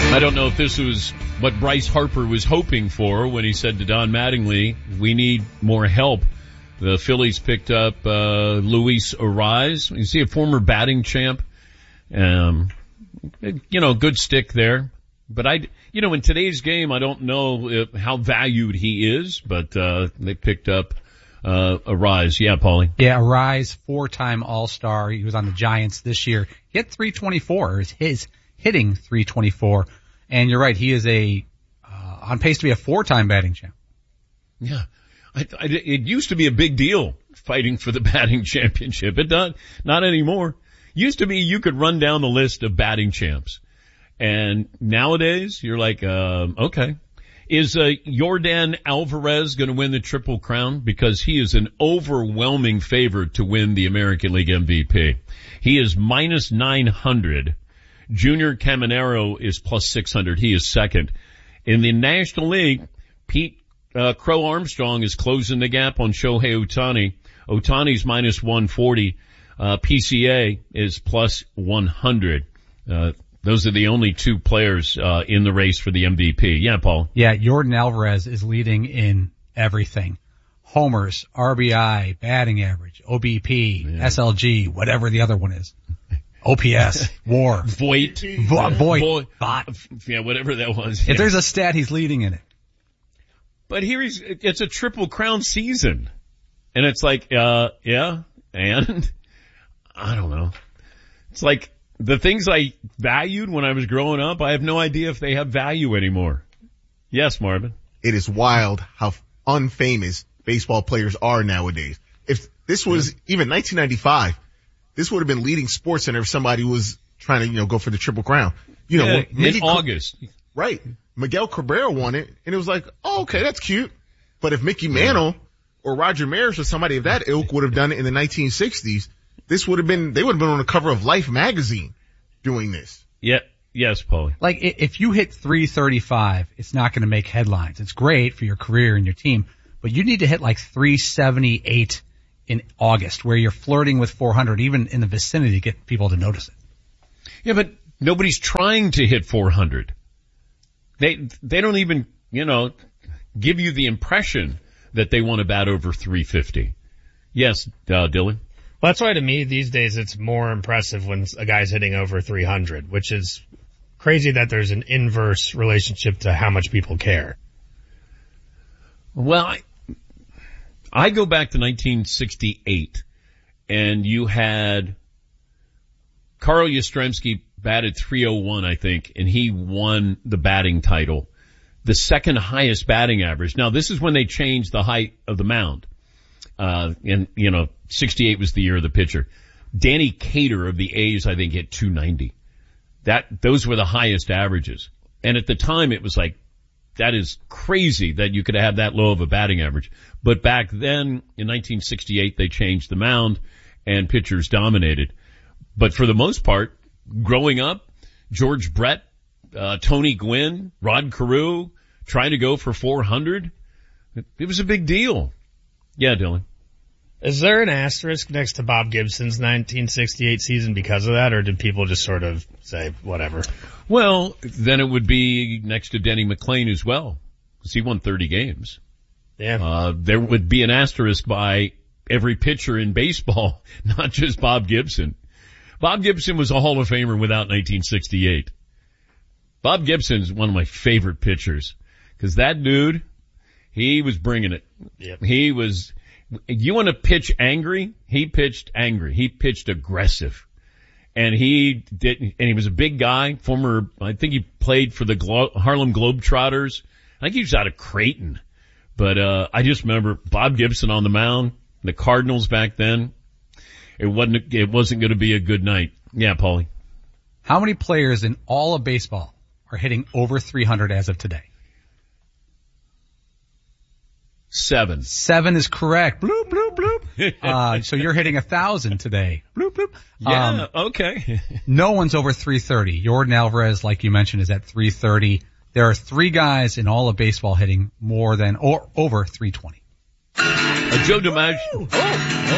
I don't know if this was what Bryce Harper was hoping for when he said to Don Mattingly, we need more help. The Phillies picked up Luis Arraez. You see, a former batting champ. Good stick there. But in today's game, I don't know how valued he is, but they picked up Arraez. Yeah, Paulie. Yeah, Arraez, 4-time All-Star. He was on the Giants this year. He hit .324. His hitting .324. And you're right, he is on pace to be a 4-time batting champ. Yeah. It used to be a big deal fighting for the batting championship. It not anymore. Used to be you could run down the list of batting champs. And nowadays you're like, okay. Is Yordan Alvarez going to win the Triple Crown? Because he is an overwhelming favorite to win the American League MVP. He is minus 900. Junior Caminero is plus 600. He is second. In the National League, Pete Crow Armstrong is closing the gap on Shohei Ohtani. Ohtani's minus 140. PCA is plus 100. Those are the only two players in the race for the MVP. Yeah, Paul. Yeah, Yordan Alvarez is leading in everything. Homers, RBI, batting average, OBP, SLG, whatever the other one is. OPS, WAR, Voit, Bot. Yeah, whatever that was. If there's a stat, he's leading in it. But it's a Triple Crown season. And it's like, and I don't know. It's like the things I valued when I was growing up, I have no idea if they have value anymore. Yes, Marvin. It is wild how unfamous baseball players are nowadays. If this was even 1995, this would have been leading sports center if somebody was trying to, go for the Triple Crown. In August. Right. Miguel Cabrera won it, and it was like, oh, okay, that's cute. But if Mickey Mantle or Roger Maris or somebody of that ilk would have done it in the 1960s, they would have been on the cover of Life magazine doing this. Yeah. Yes, Paulie. Like, if you hit 335, it's not going to make headlines. It's great for your career and your team, but you need to hit like 378 in August, where you're flirting with 400, even in the vicinity, to get people to notice it. Yeah, but nobody's trying to hit 400. They don't even, give you the impression that they want to bat over 350. Yes, Dylan. Well, that's why to me these days it's more impressive when a guy's hitting over 300, which is crazy that there's an inverse relationship to how much people care. Well, I go back to 1968, and you had Carl Yastrzemski batted 301, I think, and he won the batting title, the second highest batting average. Now, this is when they changed the height of the mound. 68 was the year of the pitcher. Danny Cater of the A's, I think, hit 290. Those were the highest averages. And at the time, it was like, that is crazy that you could have that low of a batting average. But back then, in 1968, they changed the mound and pitchers dominated. But for the most part, growing up, George Brett, Tony Gwynn, Rod Carew, trying to go for 400, it was a big deal. Yeah, Dylan. Is there an asterisk next to Bob Gibson's 1968 season because of that, or did people just sort of say, whatever? Well, then it would be next to Denny McClain as well, because he won 30 games. Yeah. There would be an asterisk by every pitcher in baseball, not just Bob Gibson. Bob Gibson was a Hall of Famer without 1968. Bob Gibson's one of my favorite pitchers, because that dude, he was bringing it. Yep. You want to pitch angry? He pitched angry. He pitched aggressive. And he was a big guy, I think he played for the Harlem Globetrotters. I think he was out of Creighton. But, I just remember Bob Gibson on the mound, the Cardinals back then. It wasn't going to be a good night. Yeah, Paulie. How many players in all of baseball are hitting over 300 as of today? 7. 7 is correct. Bloop, bloop, bloop. So you're hitting 1,000 today. Bloop, bloop. Yeah, okay. No one's over 330. Yordan Alvarez, like you mentioned, is at 330. There are 3 guys in all of baseball hitting more than or over 320. Joe DiMaggio.